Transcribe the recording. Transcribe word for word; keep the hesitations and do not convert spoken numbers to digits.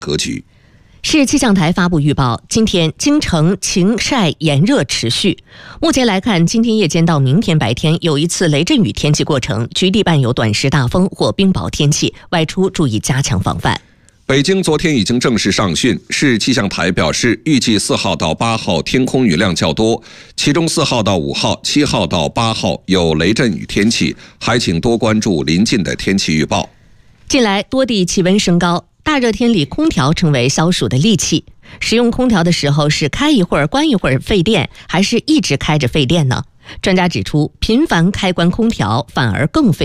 格局。 市气象台发布预报，今天京城晴晒炎热持续。目前来看，今天夜间到明天白天有一次雷阵雨天气过程，局地伴有短时大风或冰雹天气，外出注意加强防范。 北京昨天已经正式上汛，市气象台表示，预计四号到八号天空雨量较多，其中四号到五号、七号到八号有雷阵雨天气，还请多关注临近的天气预报。 近来多地气温升高，大热天里空调成为消暑的利器。使用空调的时候是开一会儿关一会儿费电，还是一直开着费电呢？专家指出，频繁开关空调反而更费